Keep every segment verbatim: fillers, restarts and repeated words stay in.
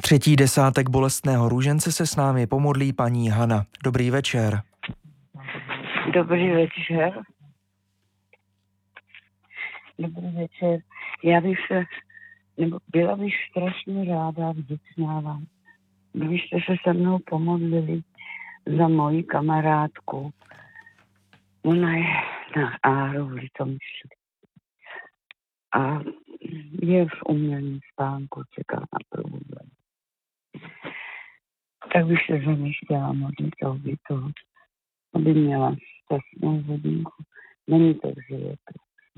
Třetí desátek bolestného růžence se s námi pomodlí paní Hana. Dobrý večer. Dobrý večer. Dobrý večer. Já bych se, nebo byla bych strašně ráda, vděčná vám, kdybyste se se mnou pomodlili za moji kamarádku. Ona je na Áru v Litomyšli a je v umělém spánku, čeká na průběh. Tak bych se za ní chtěla modlit a toho, aby měla šťastnou hodinku. Není to v životu.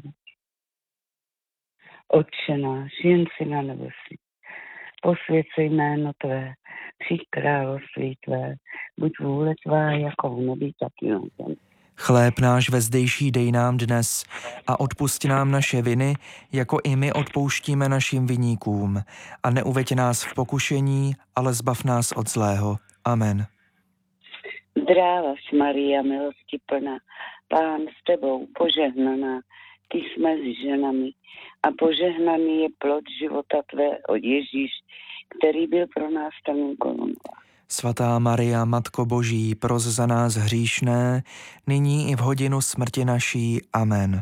Otče náš, jen si na nebesích, posvěť se jméno Tvé, přijď království Tvé, buď vůle Tvá jako v nebi, tak i na zemi. Chléb náš vezdejší dej nám dnes a odpusť nám naše viny, jako i my odpouštíme našim viníkům. A neuveď nás v pokušení, ale zbav nás od zlého. Amen. Zdráva Maria, milosti plná, Pán s Tebou, požehnaná, Ty jsi mezi ženami a požehnaný je plod života Tvého, Ježíš, který byl pro nás tanou korunou. Svatá Maria, Matko Boží, pros za nás hříšné, nyní i v hodinu smrti naší. Amen.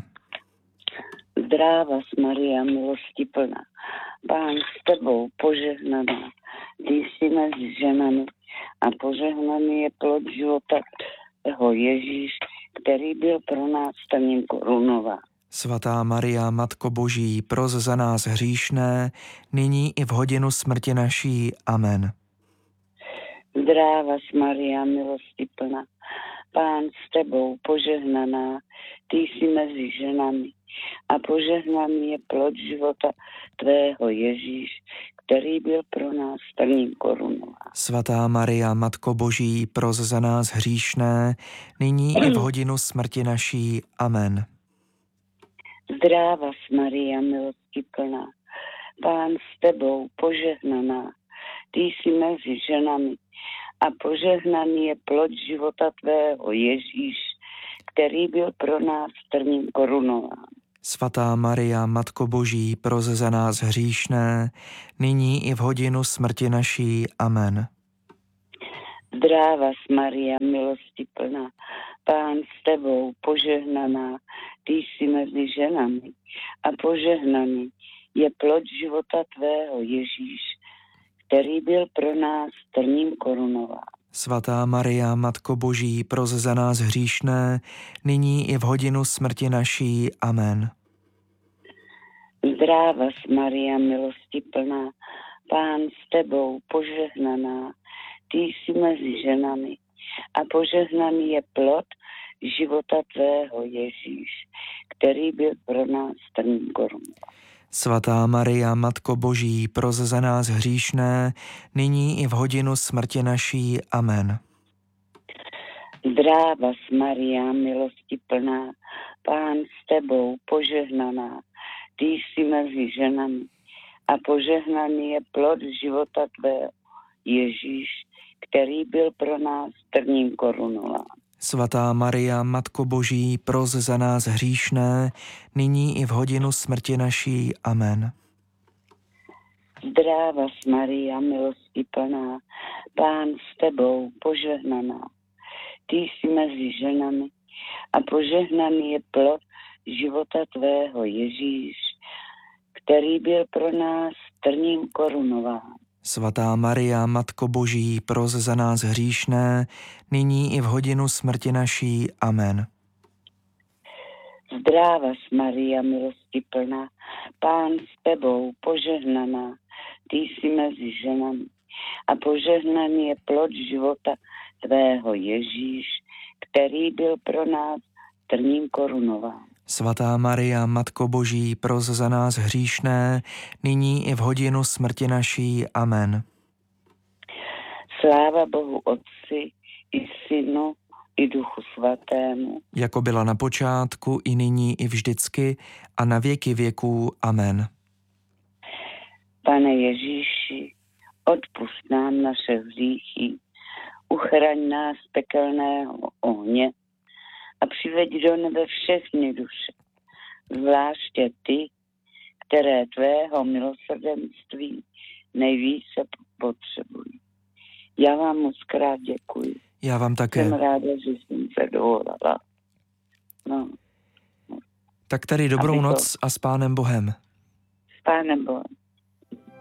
Zdráva Maria, milosti plná, Pán s Tebou, požehnaná, Ty jsi mezi ženami a požehnaný je plod života Tvého, Ježíš, který byl pro nás taním korunová. Svatá Maria, Matko Boží, pros za nás hříšné, nyní i v hodinu smrti naší. Amen. Zdráva Maria, milosti plná, Pán s Tebou, požehnaná, Ty jsi mezi ženami a požehnaný je plod života Tvého, Ježíš, který byl pro nás taním korunová. Svatá Maria, Matko Boží, pros za nás hříšné, nyní i v hodinu smrti naší. Amen. Zdráva Maria, milosti plná, Pán s Tebou, požehnaná, Ty jsi mezi ženami a požehnaný je plod života Tvého, Ježíš, který byl pro nás trním korunován. Svatá Maria, Matko Boží, pros za nás hříšné, nyní i v hodinu smrti naší. Amen. Zdráva Maria, milosti plná, Pán s Tebou, požehnaná, Ty jsi mezi ženami a požehnaný je plod života Tvého, Ježíš, který byl pro nás trním korunován. Svatá Maria, Matko Boží, pros za nás hříšné, nyní i v hodinu smrti naší. Amen. Zdráva Maria, milosti plná, Pán s Tebou, požehnaná, Ty jsi mezi ženami a požehnaný je plod života Tvého, Ježíš, který byl pro nás trním korunován. Svatá Maria, Matko Boží, pros za nás hříšné, nyní i v hodinu smrti naší. Amen. Zdráva Maria, milosti plná, Pán s Tebou, požehnaná, Ty jsi mezi ženami a požehnaný je plod života Tvého, Ježíš, který byl pro nás trním korunován. Svatá Maria, Matko Boží, pros za nás hříšné, nyní i v hodinu smrti naší. Amen. Zdráva Maria, milosti plná, Pán s Tebou, požehnaná, Ty jsi mezi ženami a požehnaný je plod života Tvého, Ježíš, který byl pro nás trním korunován. Svatá Maria, Matko Boží, pros za nás hříšné, nyní i v hodinu smrti naší. Amen. Zdráva Maria, milosti plná, Pán s Tebou, požehnaná, Ty jsi mezi ženami a požehnaný je plod života Tvého, Ježíš, který byl pro nás trním korunován. Svatá Maria, Matko Boží, pros za nás hříšné, nyní i v hodinu smrti naší. Amen. Sláva Bohu Otci i Synu i Duchu Svatému. Jako byla na počátku, i nyní, i vždycky, a na věky věků. Amen. Pane Ježíši, odpusť nám naše hříchy, uchraň nás z pekelného ohně a přiveď do nebe všechny duše, zvláště ty, které tvého milosrdenství nejvíce potřebují. Já vám moc krát děkuji. Já vám také. Jsem ráda, že jsem se dovolala. No. Tak tady dobrou Aby to- noc a s Pánem Bohem. S Pánem Bohem.